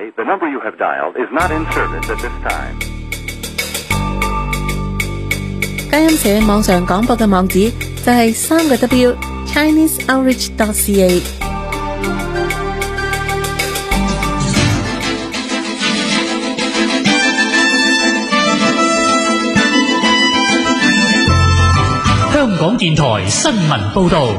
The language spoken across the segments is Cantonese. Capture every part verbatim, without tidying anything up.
Sorry, the number you have dialed is not in service at this time. 佳音社網上廣播嘅網址就係三個 W Chinese Outreach dot C A。 香港電台新聞報道。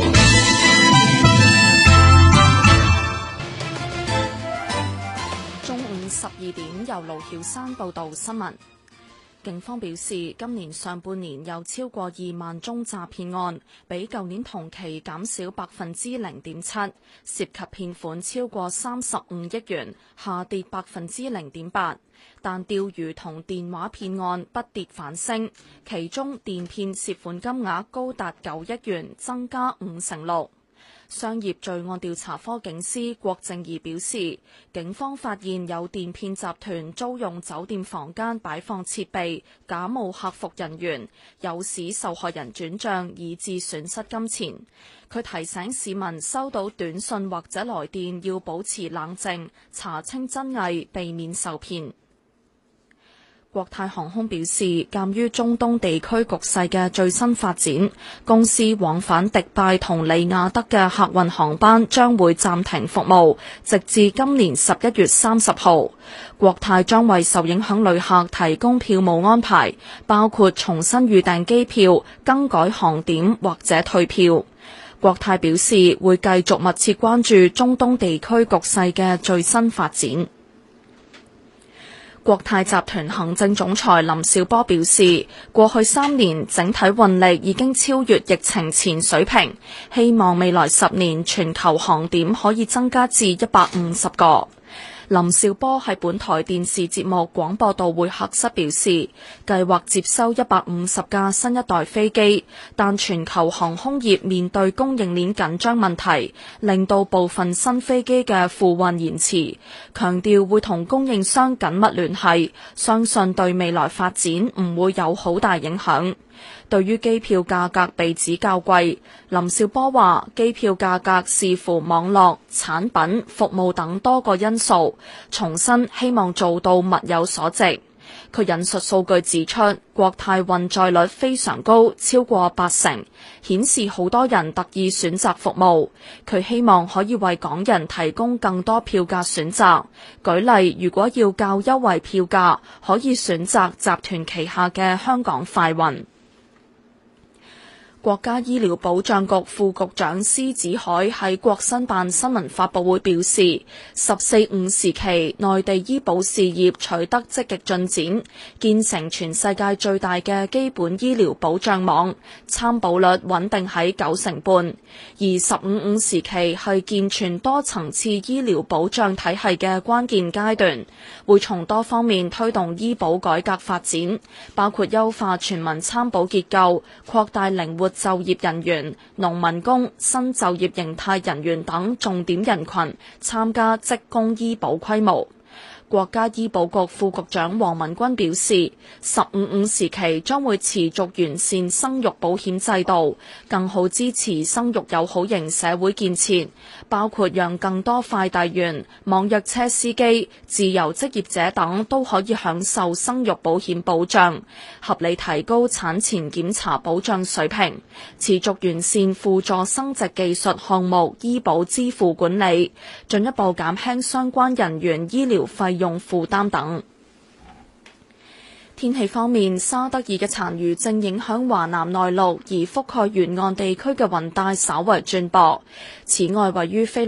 中午十二點，由盧曉山報道新聞。警方表示，今年上半年有超過二萬宗詐騙案，比舊年同期減少百分之零點七，涉及騙款超過三十五億元，下跌百分之零點八。但釣魚同電話騙案不跌反升，其中電騙涉款金額高達九億元，增加五成六。商業罪案調查科警司郭正義表示，警方發現有電騙集團租用酒店房間擺放設備，假冒客服人員，誘使受害人轉賬，以致損失金錢。佢提醒市民收到短信或者來電要保持冷靜，查清真偽，避免受騙。國泰航空表示，鑑於中東地區局勢嘅最新發展，公司往返迪拜同利雅得嘅客運航班將會暫停服務，直至今年十一月三十號。國泰將為受影響旅客提供票務安排，包括重新預訂機票、更改航點或者退票。國泰表示會繼續密切關注中東地區局勢嘅最新發展。國泰集團行政總裁林紹波表示，過去三年整體運力已經超越疫情前水平，希望未來十年全球航點可以增加至一百五十個。林紹波喺本台電視節目廣播道會客室表示，計劃接收一百五十架新一代飛機，但全球航空業面對供應鏈緊張問題，令到部分新飛機嘅付運延遲，強調會同供應商緊密聯繫，相信對未來發展唔會有好大影響。對於機票價格被指較貴，林紹波話機票價格視乎網絡、產品、服務等多個因素，重申希望做到物有所值。佢引述數據指出，國泰運載率非常高，超過八成，顯示好多人特意選擇服務。佢希望可以為港人提供更多票價選擇。舉例，如果要較優惠票價，可以選擇集團旗下嘅香港快運。國家醫療保障局副局長施子海喺國新辦新聞發佈會表示，十四五時期內地醫保事業取得積極進展，建成全世界最大嘅基本醫療保障網，參保率穩定喺九成半。而十五五時期係健全多層次醫療保障體系嘅關鍵階段，會從多方面推動醫保改革發展，包括優化全民參保結構，擴大靈活就業人員、農民工、新就業形態人員等重點人群參加職工醫保規模。國家醫保局副局長黃文軍表示，十五五時期將會持續完善生育保險制度，更好支持生育友好型社會建設，包括讓更多快遞員、網約車司機、自由職業者等都可以享受生育保險保障，合理提高產前檢查保障水平，持續完善輔助生殖技術項目醫保支付管理，進一步減輕相關人員醫療費用負擔等。天氣方面，沙德爾嘅殘餘正影響華南內陸，而覆蓋沿岸地區嘅雲帶稍為轉薄。此外，位於菲